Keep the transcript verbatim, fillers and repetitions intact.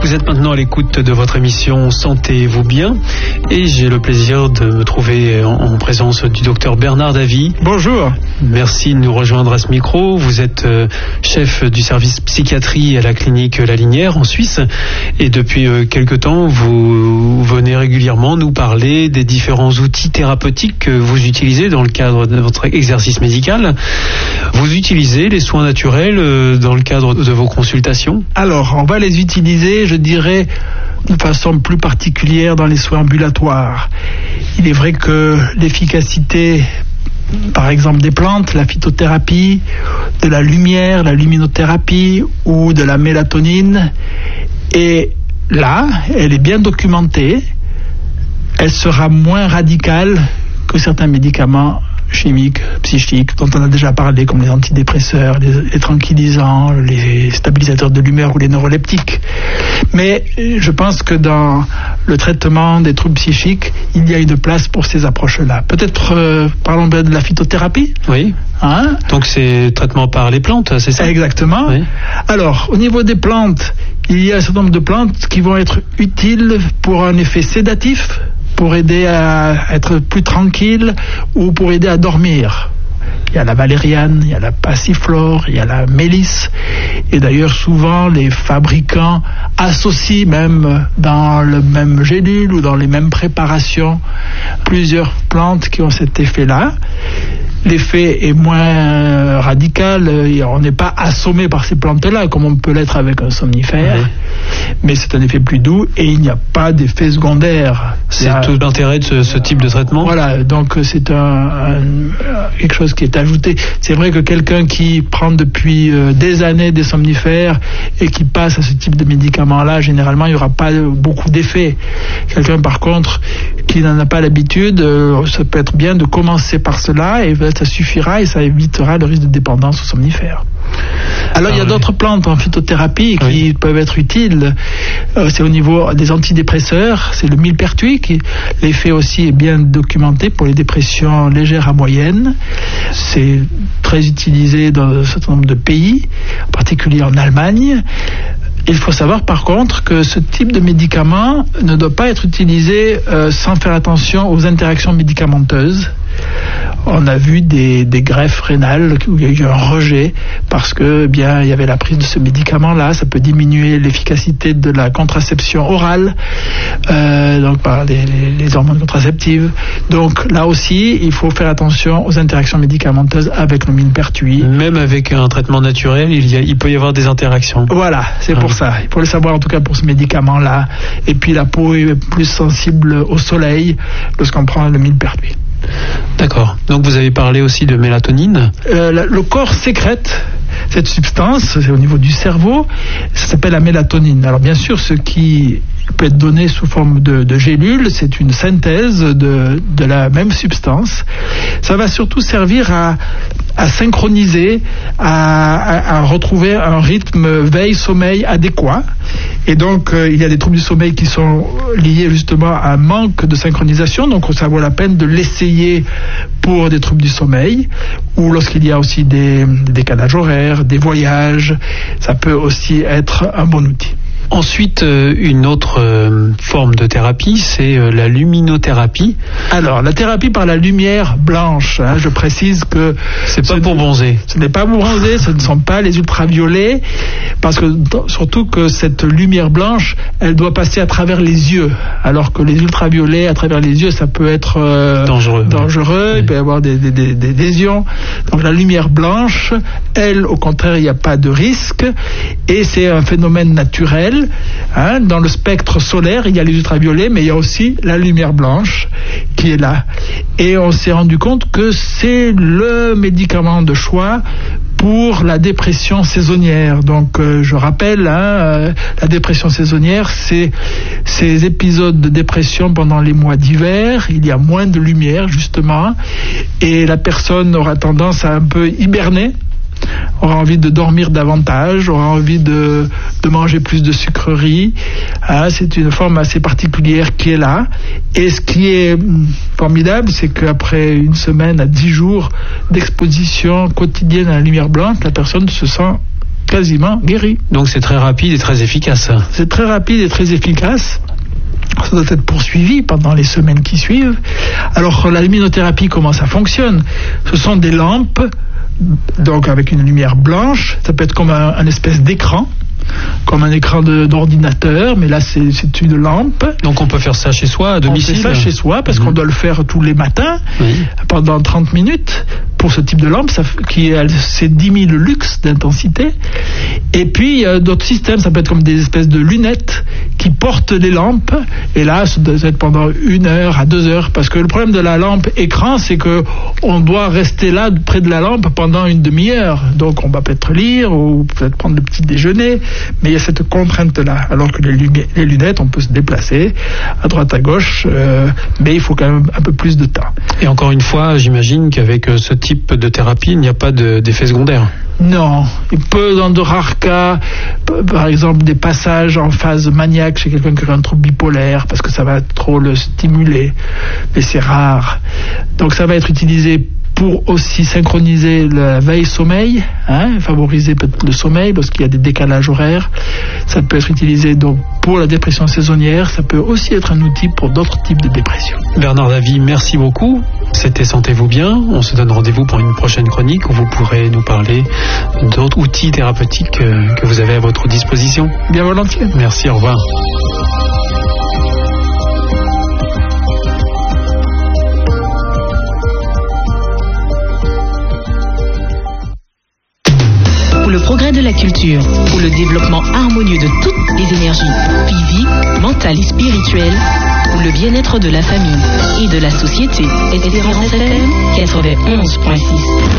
Vous êtes maintenant à l'écoute de votre émission Sentez-vous bien et j'ai le plaisir de me trouver en présence du docteur Bernard Davy. Bonjour. Merci de nous rejoindre à ce micro. Vous êtes chef du service psychiatrie à la clinique La Linière en Suisse et depuis quelque temps vous venez régulièrement nous parler des différents outils thérapeutiques que vous utilisez dans le cadre de votre exercice médical. Vous utilisez les soins naturels dans le cadre de vos consultations ? Alors, on va les utiliser, je dirais, de façon plus particulière dans les soins ambulatoires. Il est vrai que l'efficacité, par exemple des plantes, la phytothérapie, de la lumière, la luminothérapie ou de la mélatonine, et là, elle est bien documentée, elle sera moins radicale que certains médicaments chimiques, psychiques, dont on a déjà parlé, comme les antidépresseurs, les, les tranquillisants, les stabilisateurs de l'humeur ou les neuroleptiques. Mais je pense que dans le traitement des troubles psychiques, il y a une place pour ces approches-là. Peut-être euh, parlons de la phytothérapie. Oui. Hein? Donc c'est traitement par les plantes, c'est ça ? Exactement. Oui. Alors, au niveau des plantes, il y a un certain nombre de plantes qui vont être utiles pour un effet sédatif, pour aider à être plus tranquille ou pour aider à dormir. Il y a la valériane, il y a la passiflore, il y a la mélisse. Et d'ailleurs, souvent, les fabricants associent même dans le même gélule ou dans les mêmes préparations plusieurs plantes qui ont cet effet-là. L'effet est moins radical, on n'est pas assommé par ces plantes-là comme on peut l'être avec un somnifère, oui. Mais c'est un effet plus doux et il n'y a pas d'effet secondaire. C'est a... tout l'intérêt de ce, ce type de traitement. Voilà, donc c'est un, un, quelque chose qui est ajouté. C'est vrai que quelqu'un qui prend depuis des années des somnifères et qui passe à ce type de médicament-là, généralement il n'y aura pas beaucoup d'effets. Quelqu'un par contre qui n'en a pas l'habitude, ça peut être bien de commencer par cela et ça suffira et ça évitera le risque de dépendance aux somnifères. Alors ah, il y a oui. d'autres plantes en phytothérapie qui oui. peuvent être utiles. Euh, c'est au niveau des antidépresseurs, c'est le millepertuis qui l'effet aussi est bien documenté pour les dépressions légères à moyennes. C'est très utilisé dans un certain nombre de pays, en particulier en Allemagne. Il faut savoir par contre que ce type de médicament ne doit pas être utilisé euh, sans faire attention aux interactions médicamenteuses. On a vu des, des greffes rénales où il y a eu un rejet parce que eh bien il y avait la prise de ce médicament-là. Ça peut diminuer l'efficacité de la contraception orale, euh, donc par les, les, les hormones contraceptives. Donc là aussi, il faut faire attention aux interactions médicamenteuses avec le millepertuis. Même avec un traitement naturel, il, y a, il peut y avoir des interactions. Voilà, c'est ah. pour ça. Il faut le savoir en tout cas pour ce médicament-là. Et puis la peau est plus sensible au soleil lorsqu'on prend le millepertuis. D'accord. Donc vous avez parlé aussi de mélatonine. Euh, la, le corps sécrète cette substance, c'est au niveau du cerveau, ça s'appelle la mélatonine. Alors bien sûr, ce qui peut être donné sous forme de, de gélule, c'est une synthèse de, de la même substance. Ça va surtout servir à, à synchroniser, à, à, à retrouver un rythme veille-sommeil adéquat. Et donc, euh, il y a des troubles du sommeil qui sont liés justement à un manque de synchronisation. Donc, ça vaut la peine de l'essayer pour des troubles du sommeil ou lorsqu'il y a aussi des, des décalages horaires, des voyages. Ça peut aussi être un bon outil. Ensuite, euh, une autre euh, forme de thérapie, c'est euh, la luminothérapie. Alors, la thérapie par la lumière blanche, hein, je précise que... C'est pas pour bronzer. Ce n'est pas pour bronzer, ce ne sont pas les ultraviolets, parce que surtout que cette lumière blanche, elle doit passer à travers les yeux, alors que les ultraviolets, à travers les yeux, ça peut être euh, dangereux. dangereux Oui. Il peut y avoir des, des, des, des lésions. Donc la lumière blanche, elle, au contraire, il n'y a pas de risque, et c'est un phénomène naturel. Hein, dans le spectre solaire, il y a les ultraviolets, mais il y a aussi la lumière blanche qui est là. Et on s'est rendu compte que c'est le médicament de choix pour la dépression saisonnière. Donc, euh, je rappelle, hein, euh, la dépression saisonnière, c'est ces épisodes de dépression pendant les mois d'hiver. Il y a moins de lumière, justement, et la personne aura tendance à un peu hiberner. Aura envie de dormir davantage, aura envie de, de manger plus de sucreries. Hein, c'est une forme assez particulière qui est là. Et ce qui est formidable, c'est qu'après une semaine à dix jours d'exposition quotidienne à la lumière blanche, la personne se sent quasiment guéri. Donc c'est très rapide et très efficace. C'est très rapide et très efficace. Ça doit être poursuivi pendant les semaines qui suivent. Alors la luminothérapie, comment ça fonctionne? Ce sont des lampes, donc avec une lumière blanche. Ça peut être comme un, un espèce d'écran, comme un écran de, d'ordinateur, mais là c'est, c'est une lampe. Donc on peut faire ça chez soi, à domicile? On fait ça chez soi parce mmh. qu'on doit le faire tous les matins, oui. pendant trente minutes. Pour ce type de lampe, ça, qui a c'est dix mille lux d'intensité. Et puis il y a d'autres systèmes, ça peut être comme des espèces de lunettes qui portent les lampes. Et là, ça doit être pendant une heure à deux heures, parce que le problème de la lampe écran, c'est que on doit rester là près de la lampe pendant une demi-heure. Donc on va peut-être lire ou peut-être prendre le petit déjeuner, mais il y a cette contrainte-là. Alors que les, lumi- les lunettes, on peut se déplacer à droite à gauche, euh, mais il faut quand même un peu plus de temps. Et encore une fois, j'imagine qu'avec ce type de thérapie, il n'y a pas de, d'effet secondaire. Non, il peut dans de rares cas, par exemple des passages en phase maniaque chez quelqu'un qui a un trouble bipolaire, parce que ça va trop le stimuler, mais c'est rare. Donc ça va être utilisé pour aussi synchroniser la veille-sommeil, hein, favoriser peut-être le sommeil lorsqu'il y a des décalages horaires. Ça peut être utilisé donc pour la dépression saisonnière, ça peut aussi être un outil pour d'autres types de dépression. Bernard Davy, merci beaucoup. C'était Sentez-vous bien. On se donne rendez-vous pour une prochaine chronique où vous pourrez nous parler d'autres outils thérapeutiques que vous avez à votre disposition. Bien volontiers. Merci, au revoir. Pour le progrès de la culture, pour le développement harmonieux de toutes les énergies, physiques, mentales et spirituelles, pour le bien-être de la famille et de la société. Espérance F M quatre-vingt-onze virgule six.